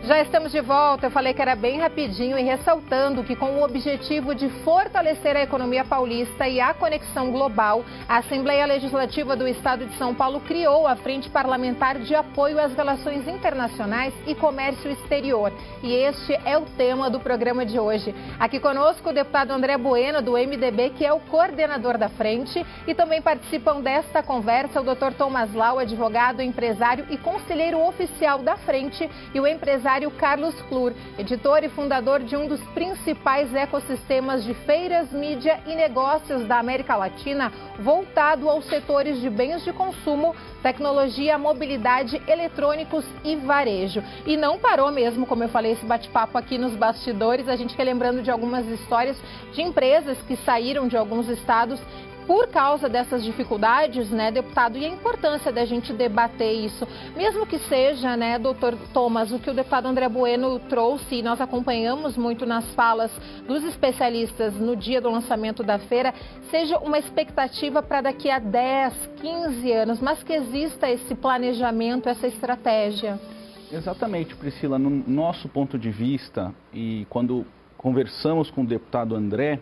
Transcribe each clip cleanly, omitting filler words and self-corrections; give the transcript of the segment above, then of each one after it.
Já estamos de volta. Eu falei que era bem rapidinho e ressaltando que, com o objetivo de fortalecer a economia paulista e a conexão global, a Assembleia Legislativa do Estado de São Paulo criou a Frente Parlamentar de Apoio às Relações Internacionais e Comércio Exterior. E este é o tema do programa de hoje. Aqui conosco o deputado André Bueno, do MDB, que é o coordenador da frente, e também participam desta conversa o Dr. Thomas Lau, advogado, empresário e conselheiro oficial da frente, e o empresário Carlos Klur, editor e fundador de um dos principais ecossistemas de feiras, mídia e negócios da América Latina, voltado aos setores de bens de consumo, tecnologia, mobilidade, eletrônicos e varejo. E não parou mesmo, como eu falei, esse bate-papo aqui nos bastidores. A gente quer lembrando de algumas histórias de empresas que saíram de alguns estados por causa dessas dificuldades, né, deputado? E a importância da gente debater isso, mesmo que seja, né, doutor Thomas, o que o deputado André Bueno trouxe, e nós acompanhamos muito nas falas dos especialistas no dia do lançamento da feira, seja uma expectativa para daqui a 10, 15 anos, mas que exista esse planejamento, essa estratégia. Exatamente, Priscila. No nosso ponto de vista, e quando conversamos com o deputado André,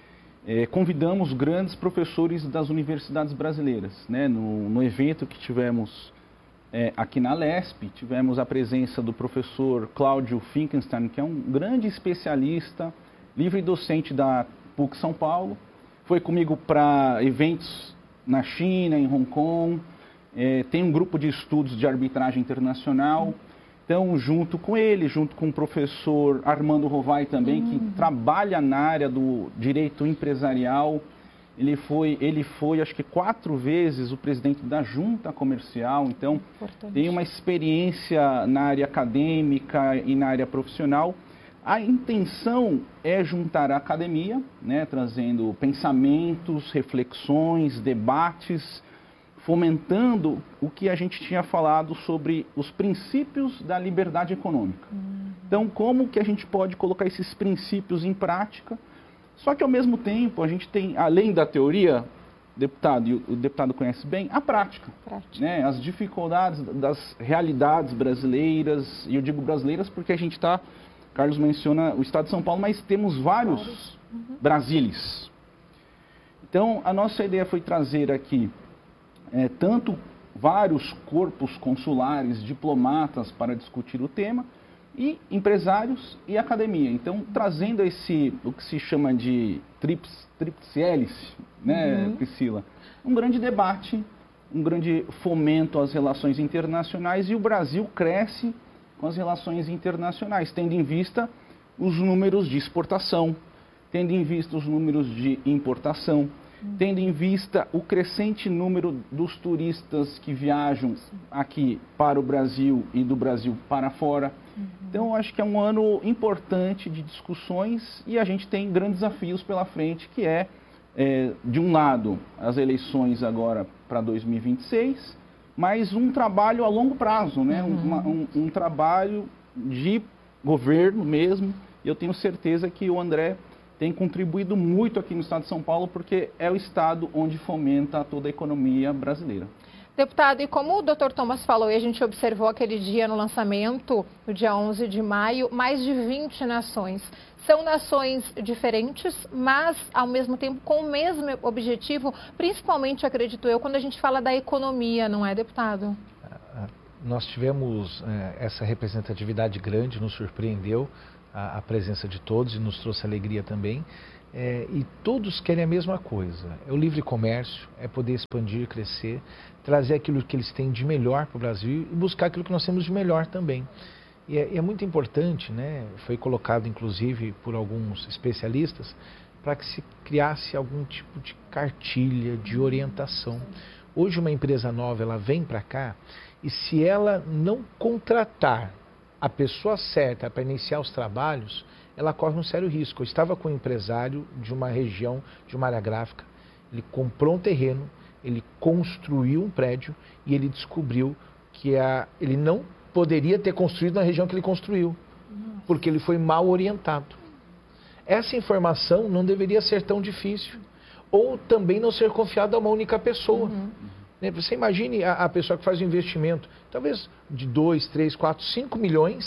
convidamos grandes professores das universidades brasileiras, né? No evento que tivemos aqui na LESP, tivemos a presença do professor Cláudio Finkenstein, que é um grande especialista, livre docente da PUC São Paulo. Foi comigo para eventos na China, em Hong Kong, tem um grupo de estudos de arbitragem internacional. Então, junto com ele, junto com o professor Armando Rovai também, que trabalha na área do direito empresarial, ele foi acho que 4 vezes o presidente da junta comercial, então tem uma experiência na área acadêmica e na área profissional. A intenção é juntar a academia, né, trazendo pensamentos, reflexões, debates, fomentando o que a gente tinha falado sobre os princípios da liberdade econômica. Então, como que a gente pode colocar esses princípios em prática? Só que, ao mesmo tempo, a gente tem, além da teoria, deputado, e o deputado conhece bem, a prática. Né? As dificuldades das realidades brasileiras, e eu digo brasileiras porque a gente está, Carlos menciona o estado de São Paulo, mas temos vários Brasílias. Então, a nossa ideia foi trazer aqui tanto vários corpos consulares, diplomatas para discutir o tema, e empresários e academia. Então, trazendo o que se chama de tríplice hélice, né, Priscila? Um grande debate, um grande fomento às relações internacionais, e o Brasil cresce com as relações internacionais, tendo em vista os números de exportação, tendo em vista os números de importação, tendo em vista o crescente número dos turistas que viajam aqui para o Brasil e do Brasil para fora. Então, eu acho que é um ano importante de discussões, e a gente tem grandes desafios pela frente, que de um lado, as eleições agora para 2026, mas um trabalho a longo prazo, né? Um trabalho de governo mesmo. E eu tenho certeza que o André tem contribuído muito aqui no estado de São Paulo, porque é o estado onde fomenta toda a economia brasileira. Deputado, e como o Dr. Thomas falou, e a gente observou aquele dia no lançamento, no dia 11 de maio, mais de 20 nações. São nações diferentes, mas ao mesmo tempo com o mesmo objetivo, principalmente, acredito eu, quando a gente fala da economia, não é, deputado? Nós tivemos essa representatividade grande, nos surpreendeu a presença de todos e nos trouxe alegria também. E todos querem a mesma coisa, é o livre comércio, é poder expandir, crescer, trazer aquilo que eles têm de melhor para o Brasil e buscar aquilo que nós temos de melhor também. E é muito importante, né? Foi colocado inclusive por alguns especialistas, para que se criasse algum tipo de cartilha, de orientação. Hoje uma empresa nova, ela vem para cá, e se ela não contratar a pessoa certa para iniciar os trabalhos, ela corre um sério risco. Eu estava com um empresário de uma região, de uma área gráfica, ele comprou um terreno, ele construiu um prédio e ele descobriu que ele não poderia ter construído na região que ele construiu, porque ele foi mal orientado. Essa informação não deveria ser tão difícil, ou também não ser confiada a uma única pessoa. Você imagine a pessoa que faz um investimento, talvez de 2, 3, 4, 5 milhões,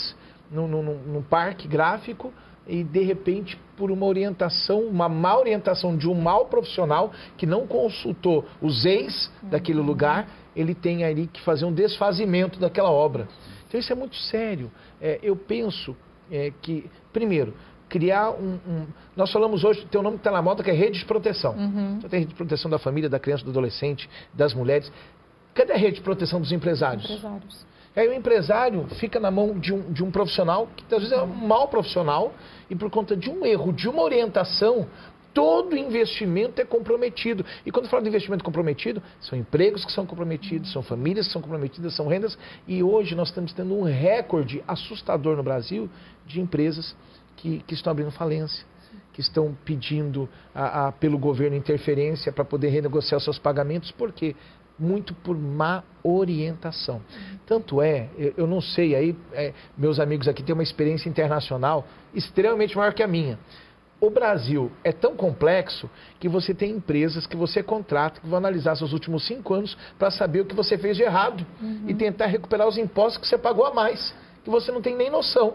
num parque gráfico e, de repente, por uma orientação, uma má orientação de um mau profissional que não consultou os ex daquele lugar, ele tem ali que fazer um desfazimento daquela obra. Então, isso é muito sério. Eu penso que, primeiro, criar Nós falamos hoje, tem um nome que está na moda, que é rede de proteção. Então, tem rede de proteção da família, da criança, do adolescente, das mulheres. Cadê a rede de proteção dos empresários? Aí o empresário fica na mão de um profissional, que às vezes é um mau profissional, e por conta de um erro, de uma orientação, todo investimento é comprometido. E quando eu falo de investimento comprometido, são empregos que são comprometidos, são famílias que são comprometidas, são rendas. E hoje nós estamos tendo um recorde assustador no Brasil de empresas que estão abrindo falência, que estão pedindo pelo governo interferência para poder renegociar os seus pagamentos. Por quê? Muito por má orientação. Tanto eu não sei, aí meus amigos aqui têm uma experiência internacional extremamente maior que a minha. O Brasil é tão complexo que você tem empresas que você contrata, que vão analisar seus últimos 5 anos para saber o que você fez de errado e tentar recuperar os impostos que você pagou a mais, que você não tem nem noção.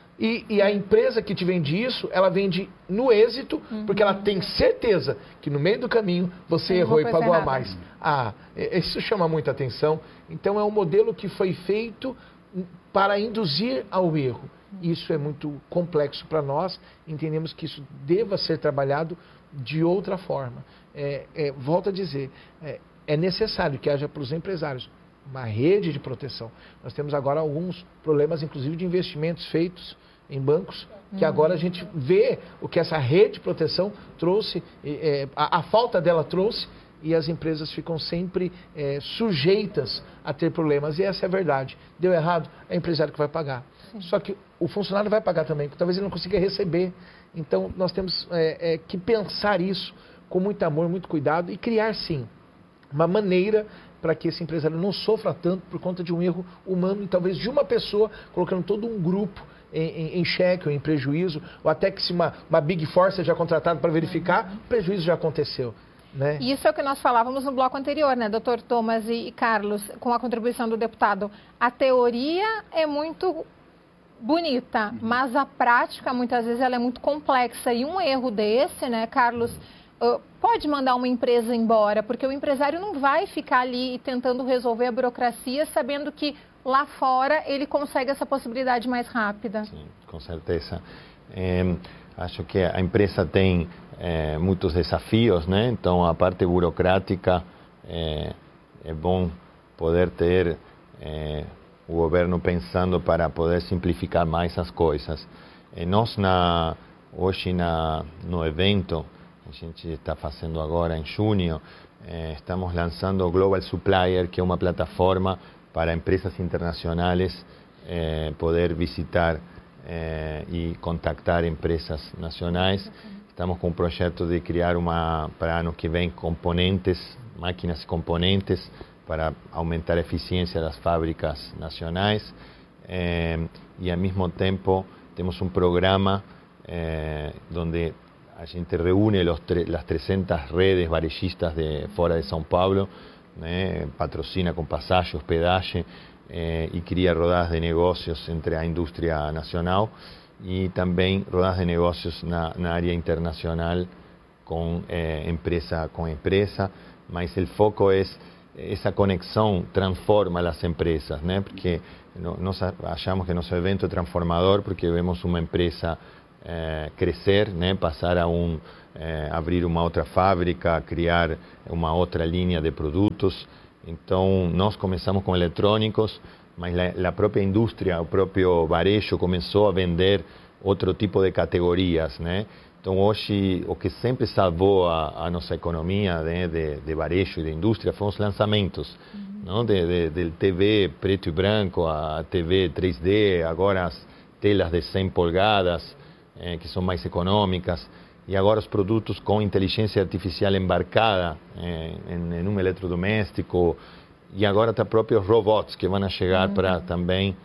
E a empresa que te vende isso, ela vende no êxito, porque ela tem certeza que no meio do caminho você errou e pagou a mais. Isso chama muita atenção. Então é um modelo que foi feito para induzir ao erro. Isso é muito complexo para nós, entendemos que isso deva ser trabalhado de outra forma. Volto a dizer, é necessário que haja para os empresários uma rede de proteção. Nós temos agora alguns problemas, inclusive de investimentos feitos em bancos, que agora a gente vê o que essa rede de proteção trouxe, a falta dela trouxe, e as empresas ficam sempre sujeitas a ter problemas. E essa é a verdade. Deu errado, é o empresário que vai pagar. Sim. Só que o funcionário vai pagar também, porque talvez ele não consiga receber. Então, nós temos que pensar isso com muito amor, muito cuidado e criar, sim, uma maneira para que esse empresário não sofra tanto por conta de um erro humano e talvez de uma pessoa colocando todo um grupo em xeque ou em prejuízo, ou até que se uma Big Four seja contratada para verificar, o prejuízo já aconteceu. Né? Isso é o que nós falávamos no bloco anterior, né, doutor Thomas e Carlos, com a contribuição do deputado. A teoria é muito bonita, mas a prática, muitas vezes, ela é muito complexa. E um erro desse, né, Carlos, pode mandar uma empresa embora, porque o empresário não vai ficar ali tentando resolver a burocracia, sabendo que lá fora ele consegue essa possibilidade mais rápida. Sim, com certeza. Acho que a empresa tem muitos desafios, né? Então a parte burocrática é bom poder ter o governo pensando para poder simplificar mais as coisas. Nós hoje no evento a gente está fazendo agora em junho, estamos lançando o Global Supplier, que é uma plataforma para empresas internacionais poder visitar e contactar empresas nacionais. Estamos com um projeto de criar para ano que vem, máquinas e componentes para aumentar a eficiência das fábricas nacionais. E ao mesmo tempo temos um programa onde a gente reúne las 300 redes varejistas de fora de São Paulo, né? Patrocina com passagem, hospedagem e cria rodadas de negócios entre a indústria nacional e também rodadas de negócios na área internacional com empresa com empresa, mas o foco é essa conexão transforma as empresas, né? Porque nós achamos que nosso evento é transformador porque vemos uma empresa crescer, né? Passar a abrir uma outra fábrica, criar uma outra linha de produtos. Então, nós começamos com eletrônicos, mas a própria indústria, o próprio varejo começou a vender outro tipo de categorias, né? Então, hoje, o que sempre salvou a nossa economia, né, de varejo e de indústria foram os lançamentos, não? De TV preto e branco a TV 3D, agora as telas de 100 polegadas, que são mais econômicas, e agora os produtos com inteligência artificial embarcada em um eletrodoméstico, e agora até próprios robots que vão chegar para também,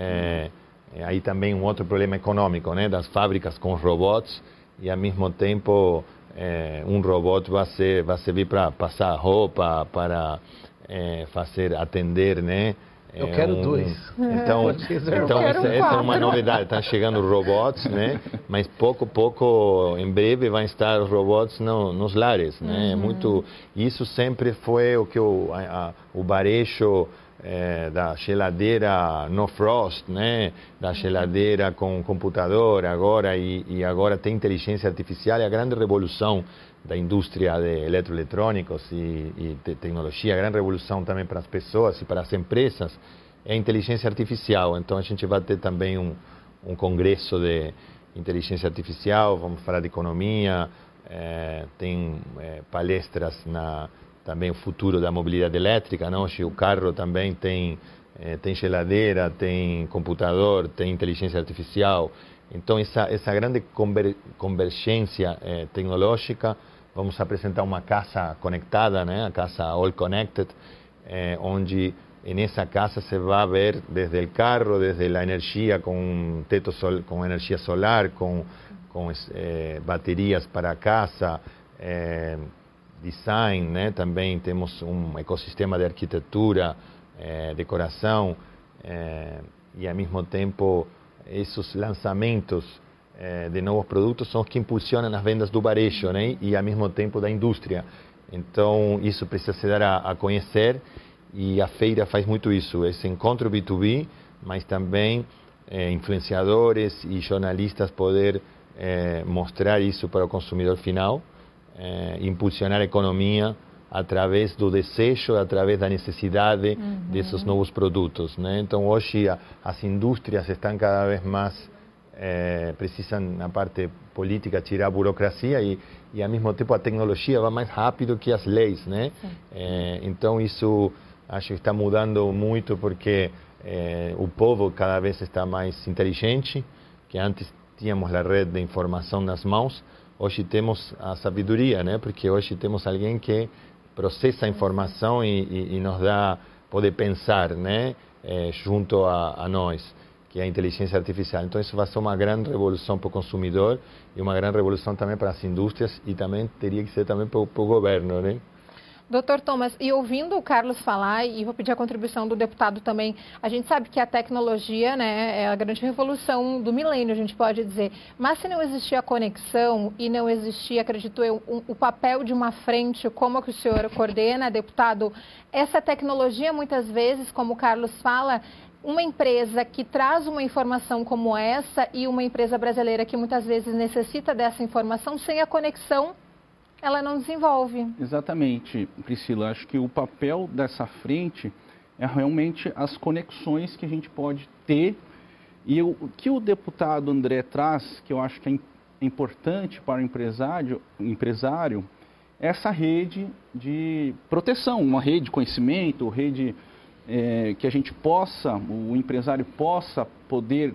aí também um outro problema econômico, né, das fábricas com robots, e ao mesmo tempo um robot vai servir para passar roupa, para atender, né, Eu quero 2. Então essa é uma novidade. Estão chegando robots, né? Mas pouco, em breve, vão estar os robots nos lares, né? Isso sempre foi o que o varejo da geladeira no frost, né? Da geladeira com computador agora e agora tem inteligência artificial, é a grande revolução da indústria de eletroeletrônicos e de tecnologia, a grande revolução também para as pessoas e para as empresas é a inteligência artificial. Então a gente vai ter também um congresso de inteligência artificial, vamos falar de economia, tem palestras também o futuro da mobilidade elétrica, não? O carro também tem geladeira, tem computador, tem inteligência artificial. Então, essa grande convergência tecnológica, vamos apresentar uma casa conectada, né? A casa All Connected, onde nessa casa se vai ver desde o carro, desde a energia com teto com energia solar, com baterias para a casa, design, né? Também temos um ecossistema de arquitetura, decoração e ao mesmo tempo esses lançamentos de novos produtos são os que impulsionam as vendas do varejo, né? E ao mesmo tempo da indústria. Então isso precisa se dar a conhecer e a feira faz muito isso, esse encontro B2B, mas também influenciadores e jornalistas poder mostrar isso para o consumidor final, impulsionar a economia através do desejo, através da necessidade desses novos produtos, né? Então hoje as indústrias estão cada vez mais precisam na parte política tirar a burocracia e ao mesmo tempo a tecnologia vai mais rápido que as leis, né? Então isso acho que está mudando muito porque o povo cada vez está mais inteligente, que antes tínhamos a rede de informação nas mãos, hoje temos a sabedoria, né? Porque hoje temos alguém que processa a informação e nos dá poder pensar, né? Junto a nós, que é a inteligência artificial. Então isso vai ser uma grande revolução para o consumidor e uma grande revolução também para as indústrias e também teria que ser também para o governo, né? Doutor Thomas, e ouvindo o Carlos falar, e vou pedir a contribuição do deputado também, a gente sabe que a tecnologia, né, é a grande revolução do milênio, a gente pode dizer, mas se não existir a conexão e não existir, acredito eu, o papel de uma frente, como que o senhor coordena, deputado, essa tecnologia muitas vezes, como o Carlos fala, uma empresa que traz uma informação como essa e uma empresa brasileira que muitas vezes necessita dessa informação, sem a conexão, ela não desenvolve. Exatamente, Priscila. Acho que o papel dessa frente é realmente as conexões que a gente pode ter. E o que o deputado André traz, que eu acho que é importante para o empresário, é essa rede de proteção, uma rede de conhecimento, rede que a gente possa, o empresário possa poder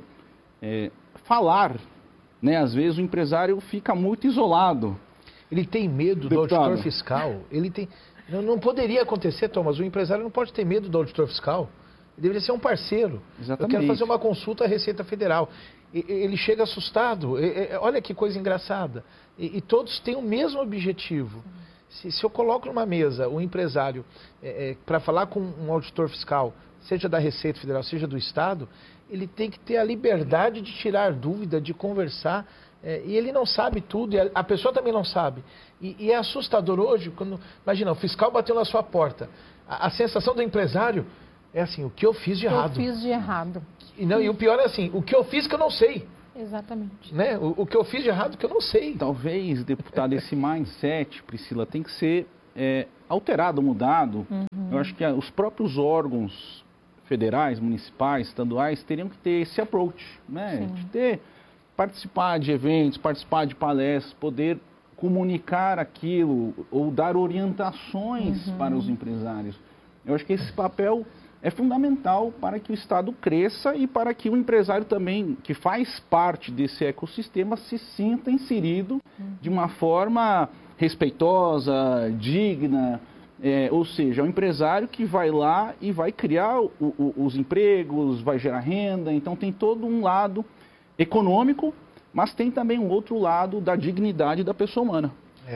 falar, né? Às vezes o empresário fica muito isolado. Ele tem medo do auditor fiscal. Ele tem... Não poderia acontecer, Thomas. O empresário não pode ter medo do auditor fiscal. Ele deveria ser um parceiro. Exatamente. Eu quero fazer uma consulta à Receita Federal. Ele chega assustado. Olha que coisa engraçada. E todos têm o mesmo objetivo. Se eu coloco numa mesa o empresário para falar com um auditor fiscal, seja da Receita Federal, seja do Estado, ele tem que ter a liberdade de tirar dúvida, de conversar. E ele não sabe tudo, e a pessoa também não sabe. E é assustador hoje, quando, imagina, o fiscal bateu na sua porta. A sensação do empresário é assim, o que eu fiz de errado? O que eu fiz de errado. E o pior é assim, o que eu fiz que eu não sei. Exatamente. Né? O que eu fiz de errado que eu não sei. Talvez, deputado, esse mindset, Priscila, tem que ser alterado, mudado. Eu acho que os próprios órgãos federais, municipais, estaduais, teriam que ter esse approach, né? De participar de eventos, participar de palestras, poder comunicar aquilo ou dar orientações para os empresários. Eu acho que esse papel é fundamental para que o Estado cresça e para que o empresário também, que faz parte desse ecossistema, se sinta inserido de uma forma respeitosa, digna, ou seja, é um empresário que vai lá e vai criar os empregos, vai gerar renda, então tem todo um lado econômico, mas tem também um outro lado da dignidade da pessoa humana.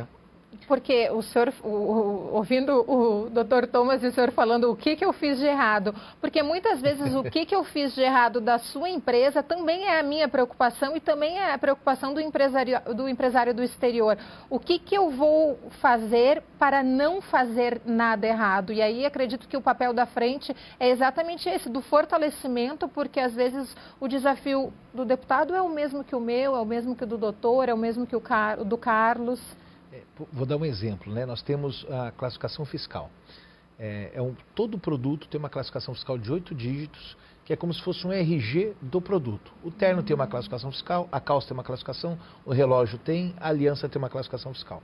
Porque o senhor, ouvindo o Dr. Thomas e o senhor falando o que eu fiz de errado, porque muitas vezes o que eu fiz de errado da sua empresa também é a minha preocupação e também é a preocupação do empresário do exterior. O que eu vou fazer para não fazer nada errado? E aí acredito que o papel da frente é exatamente esse, do fortalecimento, porque às vezes o desafio do deputado é o mesmo que o meu, é o mesmo que o do doutor, é o mesmo que o do Carlos. Vou dar um exemplo, né? Nós temos a classificação fiscal. Todo produto tem uma classificação fiscal de 8 dígitos, que é como se fosse um RG do produto. O terno tem uma classificação fiscal, a calça tem uma classificação, o relógio tem, a aliança tem uma classificação fiscal.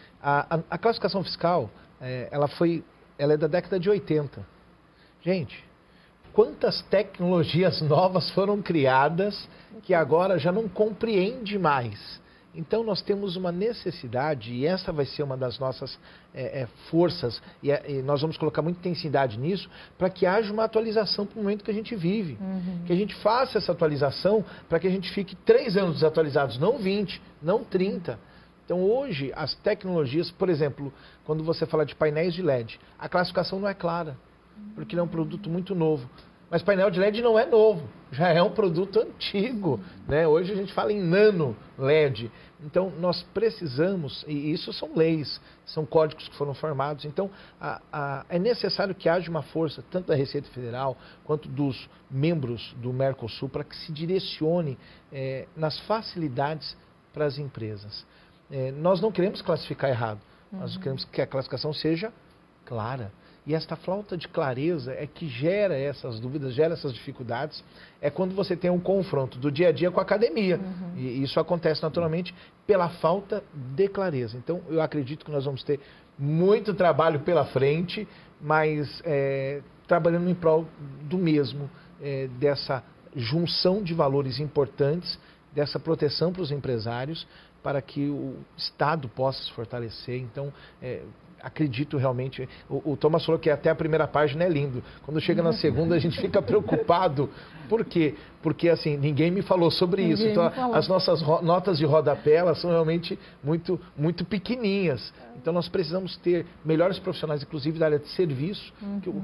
A classificação fiscal, ela é da década de 80. Gente, quantas tecnologias novas foram criadas que agora já não compreende mais? Então, nós temos uma necessidade, e essa vai ser uma das nossas forças, e nós vamos colocar muita intensidade nisso, para que haja uma atualização para o momento que a gente vive. Que a gente faça essa atualização para que a gente fique 3 anos desatualizados, não 20, não 30. Então, hoje, as tecnologias, por exemplo, quando você fala de painéis de LED, a classificação não é clara, porque ele é um produto muito novo. Mas painel de LED não é novo, já é um produto antigo, né? Hoje a gente fala em nano LED. Então, nós precisamos, e isso são leis, são códigos que foram formados. Então, é necessário que haja uma força, tanto da Receita Federal, quanto dos membros do Mercosul, para que se direcione nas facilidades para as empresas. Nós não queremos classificar errado, nós queremos que a classificação seja clara. E esta falta de clareza é que gera essas dúvidas, gera essas dificuldades. É quando você tem um confronto do dia a dia com a academia. E isso acontece naturalmente pela falta de clareza. Então, eu acredito que nós vamos ter muito trabalho pela frente, mas trabalhando em prol do mesmo, dessa junção de valores importantes, dessa proteção para os empresários, para que o Estado possa se fortalecer. Então, acredito realmente, o Thomas falou que até a primeira página é lindo. Quando chega na segunda, a gente fica preocupado. Por quê? Porque, assim, ninguém me falou sobre isso. Então, as nossas notas de rodapé, elas são realmente muito, muito pequenininhas. Então, nós precisamos ter melhores profissionais, inclusive da área de serviço,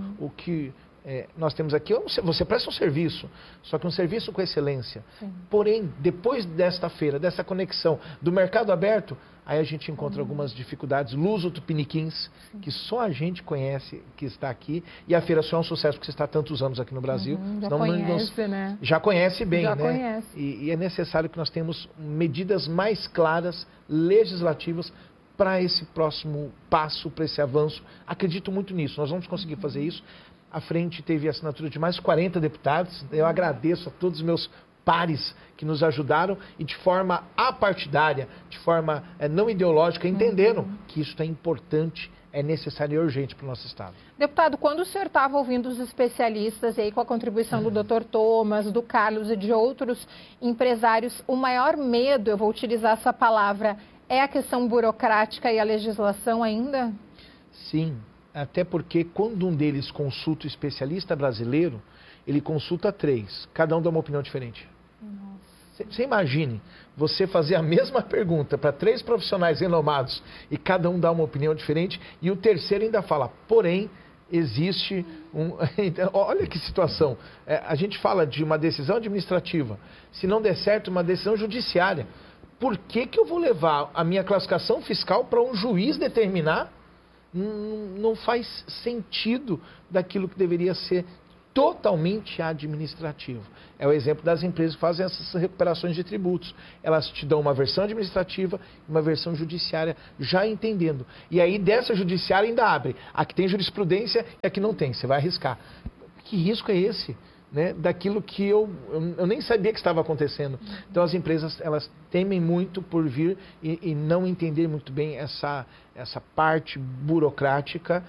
que nós temos aqui, você presta um serviço, só que um serviço com excelência. Sim. Porém, depois desta feira, dessa conexão do mercado aberto, aí a gente encontra algumas dificuldades. Luso Tupiniquins, que só a gente conhece que está aqui, e a feira só é um sucesso porque está há tantos anos aqui no Brasil. Já conhece, né? Já conhece bem, já né? Conhece. E é necessário que nós tenhamos medidas mais claras, legislativas, para esse próximo passo, para esse avanço. Acredito muito nisso, nós vamos conseguir fazer isso. A frente teve a assinatura de mais de 40 deputados. Eu agradeço a todos os meus pares que nos ajudaram e de forma apartidária, de forma não ideológica, entenderam que isso é importante, é necessário e urgente para o nosso Estado. Deputado, quando o senhor estava ouvindo os especialistas, e aí com a contribuição do Dr. Thomas, do Carlos e de outros empresários, o maior medo, eu vou utilizar essa palavra, é a questão burocrática e a legislação ainda? Sim. Até porque quando um deles consulta o especialista brasileiro, ele consulta 3, cada um dá uma opinião diferente. Você imagine você fazer a mesma pergunta para 3 profissionais renomados e cada um dá uma opinião diferente e o terceiro ainda fala, porém, existe um... Olha que situação. A gente fala de uma decisão administrativa, se não der certo, uma decisão judiciária. Por que eu vou levar a minha classificação fiscal para um juiz determinar? Não faz sentido daquilo que deveria ser totalmente administrativo. É o exemplo das empresas que fazem essas recuperações de tributos. Elas te dão uma versão administrativa e uma versão judiciária, já entendendo. E aí dessa judiciária ainda abre. Aqui tem jurisprudência e aqui não tem. Você vai arriscar. Que risco é esse? Né, daquilo que eu nem sabia que estava acontecendo. Então as empresas, elas temem muito por vir e não entender muito bem essa parte burocrática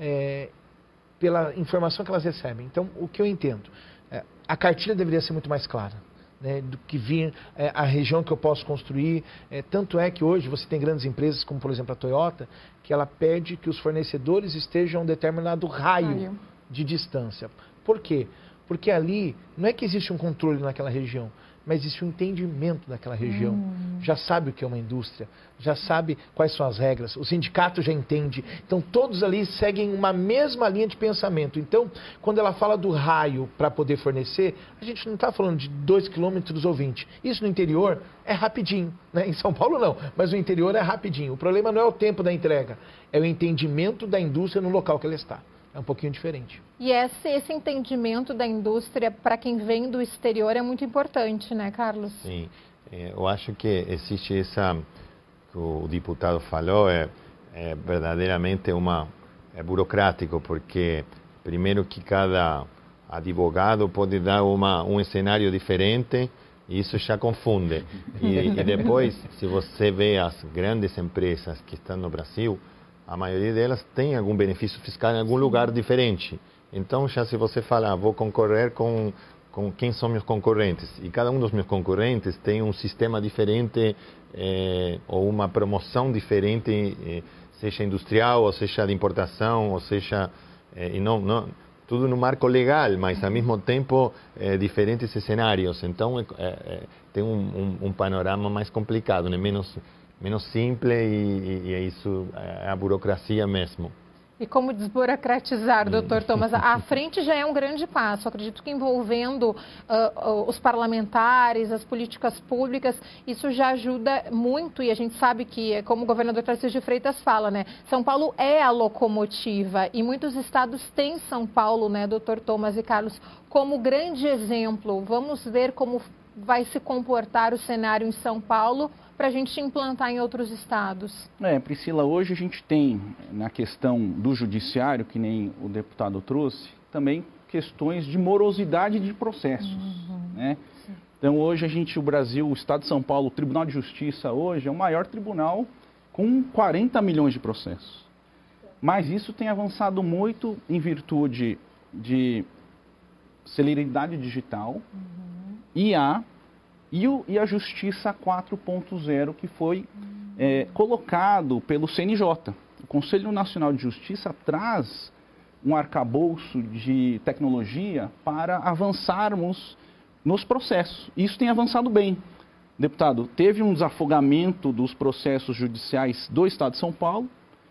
pela informação que elas recebem. Então, o que eu entendo? A cartilha deveria ser muito mais clara, né, do que vir a região que eu posso construir. Tanto é que hoje você tem grandes empresas, como por exemplo a Toyota, que ela pede que os fornecedores estejam a um determinado raio de distância. Por quê? Porque ali não é que existe um controle naquela região, mas existe um entendimento daquela região. Já sabe o que é uma indústria, já sabe quais são as regras, o sindicato já entende. Então, todos ali seguem uma mesma linha de pensamento. Então, quando ela fala do raio para poder fornecer, a gente não está falando de 2 quilômetros ou 20. Isso no interior é rapidinho, né? Em São Paulo não, mas no interior é rapidinho. O problema não é o tempo da entrega, é o entendimento da indústria no local que ela está. É um pouquinho diferente. E esse entendimento da indústria para quem vem do exterior é muito importante, né, Carlos? Sim, eu acho que existe essa, que o deputado falou, é verdadeiramente é burocrático, porque primeiro que cada advogado pode dar um cenário diferente, e isso já confunde. E depois, se você vê as grandes empresas que estão no Brasil, a maioria delas tem algum benefício fiscal em algum lugar diferente. Então, já se você falar, vou concorrer com quem são meus concorrentes, e cada um dos meus concorrentes tem um sistema diferente, ou uma promoção diferente, seja industrial, ou seja de importação, ou seja, e não tudo no marco legal, mas ao mesmo tempo diferentes cenários. Então, tem um panorama mais complicado, né? menos simples, e é isso, é a burocracia mesmo. E como desburocratizar, doutor Thomas? A frente já é um grande passo. Acredito que envolvendo os parlamentares, as políticas públicas, isso já ajuda muito. E a gente sabe que, como o governador Tarcísio de Freitas fala, né? São Paulo é a locomotiva e muitos estados têm São Paulo, né, doutor Thomas e Carlos, como grande exemplo. Vamos ver como vai se comportar o cenário em São Paulo para a gente implantar em outros estados. Priscila, hoje a gente tem, na questão do judiciário, que nem o deputado trouxe, também questões de morosidade de processos. Né? Então, hoje o Brasil, o Estado de São Paulo, o Tribunal de Justiça hoje é o maior tribunal com 40 milhões de processos. Mas isso tem avançado muito em virtude de celeridade digital, IA, e a Justiça 4.0, que foi colocado pelo CNJ. O Conselho Nacional de Justiça traz um arcabouço de tecnologia para avançarmos nos processos. Isso tem avançado bem. Deputado, teve um desafogamento dos processos judiciais do Estado de São Paulo,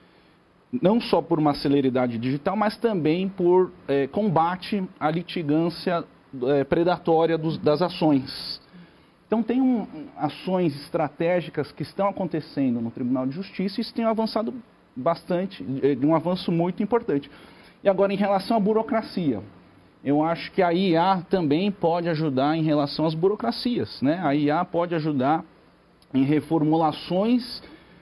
não só por uma celeridade digital, mas também por combate à litigância predatória das ações. Então, tem ações estratégicas que estão acontecendo no Tribunal de Justiça e isso tem avançado bastante, um avanço muito importante. E agora, em relação à burocracia, eu acho que a IA também pode ajudar em relação às burocracias, né? A IA pode ajudar em reformulações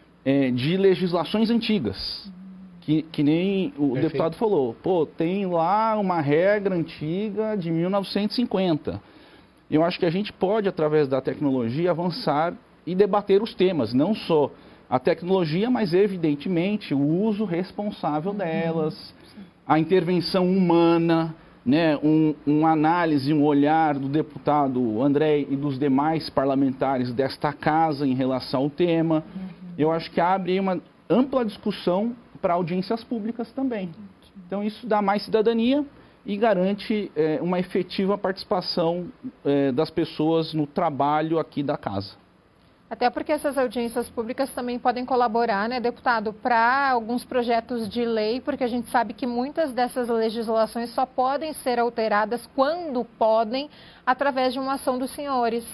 de legislações antigas, que nem o deputado falou. Tem lá uma regra antiga de 1950. Eu acho que a gente pode, através da tecnologia, avançar e debater os temas, não só a tecnologia, mas, evidentemente, o uso responsável delas, a intervenção humana, né, uma análise, um olhar do deputado André e dos demais parlamentares desta casa em relação ao tema. Eu acho que abre uma ampla discussão para audiências públicas também. Então, isso dá mais cidadania e garante uma efetiva participação das pessoas no trabalho aqui da casa. Até porque essas audiências públicas também podem colaborar, né, deputado, para alguns projetos de lei, porque a gente sabe que muitas dessas legislações só podem ser alteradas quando podem, através de uma ação dos senhores.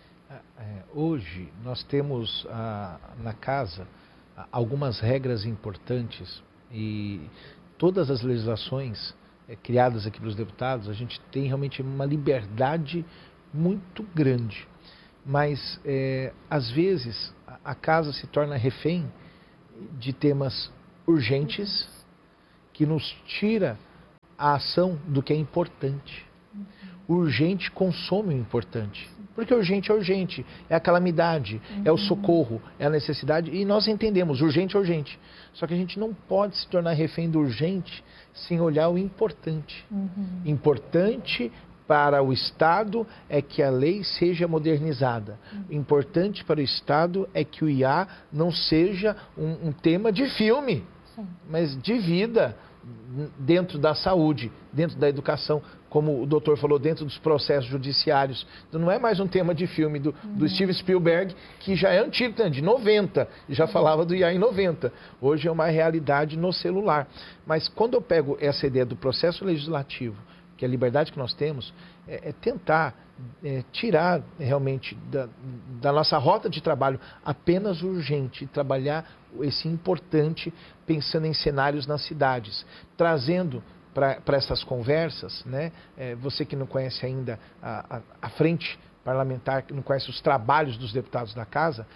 Hoje nós temos na casa algumas regras importantes e todas as legislações criadas aqui pelos deputados, a gente tem realmente uma liberdade muito grande. Mas, às vezes, a casa se torna refém de temas urgentes que nos tira a ação do que é importante. O urgente consome o importante. Porque urgente é urgente, é a calamidade, é o socorro, é a necessidade. E nós entendemos, urgente é urgente. Só que a gente não pode se tornar refém do urgente sem olhar o importante. Importante para o Estado é que a lei seja modernizada. Importante para o Estado é que o IA não seja um tema de filme, mas de vida. dentro da saúde, dentro da educação, como o doutor falou, dentro dos processos judiciários. Então não é mais um tema de filme do Steven Spielberg, que já é antigo, de 90, já falava do IA em 90. Hoje é uma realidade no celular. Mas quando eu pego essa ideia do processo legislativo, que é a liberdade que nós temos, é tentar tirar realmente da nossa rota de trabalho apenas o urgente, trabalhar esse importante pensando em cenários nas cidades, trazendo para essas conversas, né? Você que não conhece ainda a frente parlamentar, que não conhece os trabalhos dos deputados da casa,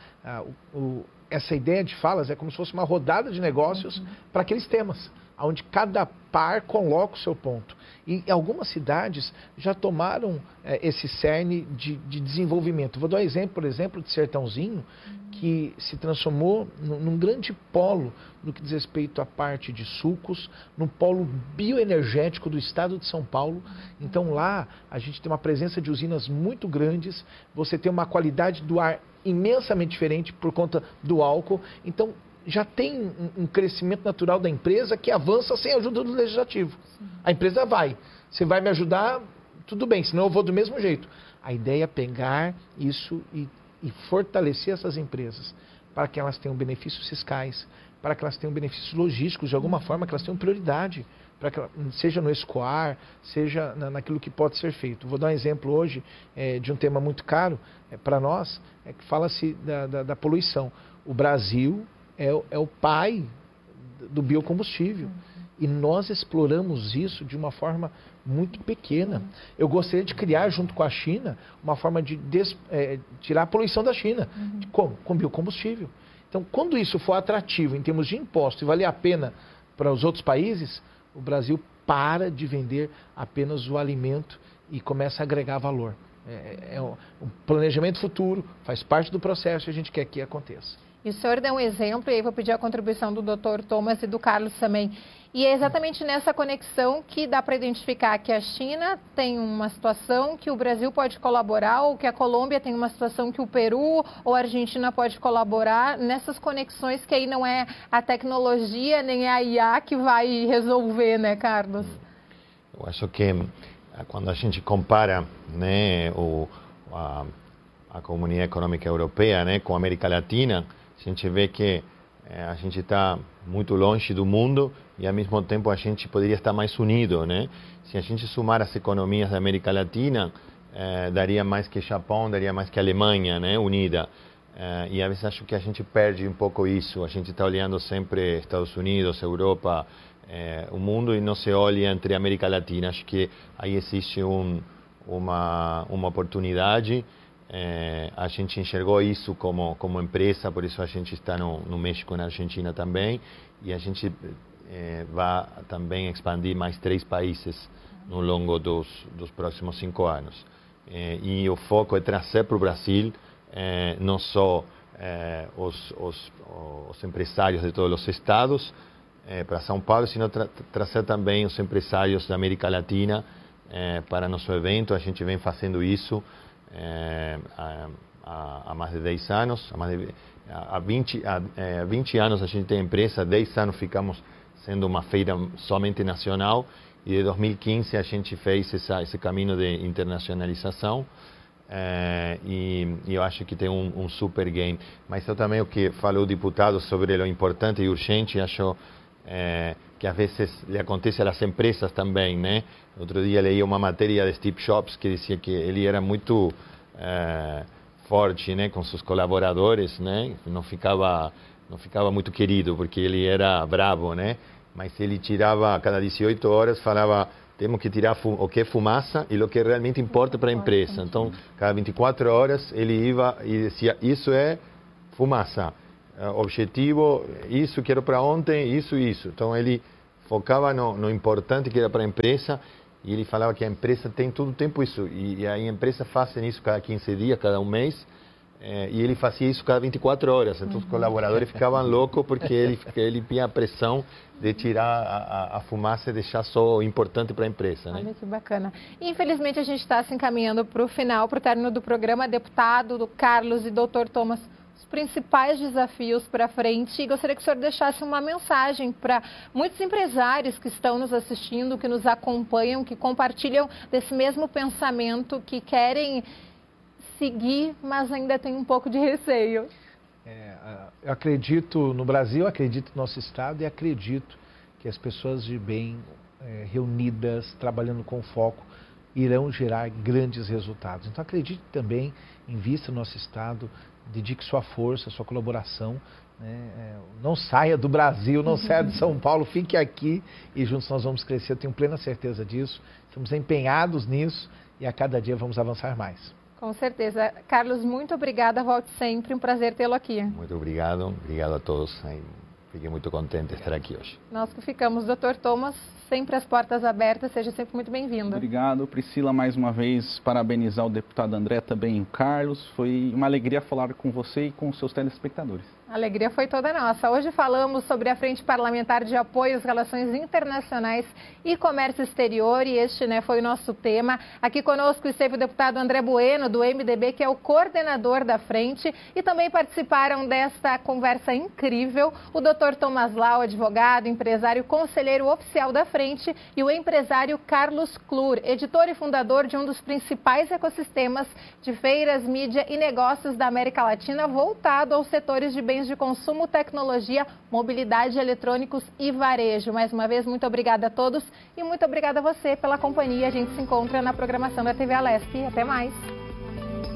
essa ideia de falas é como se fosse uma rodada de negócios para aqueles temas, onde cada par coloca o seu ponto. E algumas cidades já tomaram esse cerne de desenvolvimento. Vou dar um exemplo, por exemplo, de Sertãozinho, que se transformou num grande polo no que diz respeito à parte de sucos, num polo bioenergético do estado de São Paulo. Então lá a gente tem uma presença de usinas muito grandes, você tem uma qualidade do ar imensamente diferente por conta do álcool. Então já tem um crescimento natural da empresa que avança sem a ajuda do legislativo. Sim. A empresa vai. Você vai me ajudar, tudo bem, senão eu vou do mesmo jeito. A ideia é pegar isso e fortalecer essas empresas para que elas tenham benefícios fiscais, para que elas tenham benefícios logísticos, de alguma forma que elas tenham prioridade, para que seja no escoar, seja naquilo que pode ser feito. Vou dar um exemplo hoje de um tema muito caro para nós, que fala-se da poluição. O Brasil é o pai do biocombustível. E nós exploramos isso de uma forma muito pequena. Eu gostaria de criar, junto com a China, uma forma de tirar a poluição da China. Como? Com biocombustível. Então, quando isso for atrativo em termos de imposto e valer a pena para os outros países, o Brasil para de vender apenas o alimento e começa a agregar valor. É um planejamento futuro, faz parte do processo e a gente quer que aconteça. E o senhor deu um exemplo, e aí vou pedir a contribuição do Dr. Thomas e do Carlos também. E é exatamente nessa conexão que dá para identificar que a China tem uma situação que o Brasil pode colaborar, ou que a Colômbia tem uma situação que o Peru ou a Argentina pode colaborar, nessas conexões que aí não é a tecnologia nem a IA que vai resolver, né, Carlos? Eu acho que quando a gente compara, né, a Comunidade Econômica Europeia, né, com a América Latina, a gente vê que a gente está muito longe do mundo e, ao mesmo tempo, a gente poderia estar mais unido, né? Se a gente somar as economias da América Latina, daria mais que Japão, daria mais que Alemanha, né, unida. E, às vezes, acho que a gente perde um pouco isso. A gente está olhando sempre Estados Unidos, Europa, o mundo, e não se olha entre a América Latina. Acho que aí existe uma oportunidade. A gente enxergou isso como empresa, por isso a gente está no México e na Argentina também, e a gente vai também expandir mais 3 países no longo dos próximos 5 anos. E o foco é trazer para o Brasil não só os empresários de todos os estados para São Paulo, sino trazer também os empresários da América Latina para nosso evento. A gente vem fazendo isso há mais de 10 anos, há 20 anos a gente tem empresa, 10 anos ficamos sendo uma feira somente nacional, e de 2015 a gente fez esse caminho de internacionalização, e eu acho que tem um super game. Mas eu também, o que falou o deputado sobre o importante e urgente, acho que às vezes lhe acontece às empresas também, né? Outro dia li uma matéria de Steve Jobs que dizia que ele era muito forte, né, com seus colaboradores, né? Não ficava muito querido porque ele era bravo, né? Mas ele tirava a cada 18 horas, falava: temos que tirar o que é fumaça e o que realmente importa para a empresa. Então, cada 24 horas ele ia e dizia: isso é fumaça. Objetivo, isso quero para ontem, isso. Então ele focava no importante que era para a empresa, e ele falava que a empresa tem todo o tempo isso, e a empresa faz isso cada 15 dias, cada um mês, e ele fazia isso cada 24 horas. Então os colaboradores ficavam loucos porque ele tinha a pressão de tirar a fumaça e deixar só o importante para a empresa, né? Olha que bacana. Infelizmente a gente está se encaminhando para o final, para o término do programa. Deputado do Carlos e doutor Thomas, os principais desafios para frente, e gostaria que o senhor deixasse uma mensagem para muitos empresários que estão nos assistindo, que nos acompanham, que compartilham desse mesmo pensamento, que querem seguir, mas ainda tem um pouco de receio. Eu acredito no Brasil, acredito no nosso Estado e acredito que as pessoas de bem reunidas, trabalhando com foco, irão gerar grandes resultados. Então acredite também, invista no nosso Estado, dedique sua força, sua colaboração, né? Não saia do Brasil, não saia de São Paulo, fique aqui e juntos nós vamos crescer, eu tenho plena certeza disso, estamos empenhados nisso e a cada dia vamos avançar mais. Com certeza. Carlos, muito obrigada, volte sempre, um prazer tê-lo aqui. Muito obrigado a todos, fiquei muito contente de estar aqui hoje. Nós que ficamos, Dr. Thomas, sempre as portas abertas, seja sempre muito bem-vindo. Obrigado, Priscila, mais uma vez, parabenizar o deputado André, também o Carlos, foi uma alegria falar com você e com os seus telespectadores. A alegria foi toda nossa. Hoje falamos sobre a Frente Parlamentar de Apoio às Relações Internacionais e Comércio Exterior, e este foi o nosso tema. Aqui conosco esteve o deputado André Bueno, do MDB, que é o coordenador da frente, e também participaram desta conversa incrível o Dr. Thomas Lau, advogado, empresário, conselheiro oficial da frente, e o empresário Carlos Klur, editor e fundador de um dos principais ecossistemas de feiras, mídia e negócios da América Latina, voltado aos setores de bens de consumo, tecnologia, mobilidade, eletrônicos e varejo. Mais uma vez, muito obrigada a todos e muito obrigada a você pela companhia. A gente se encontra na programação da TV Alesp. Até mais!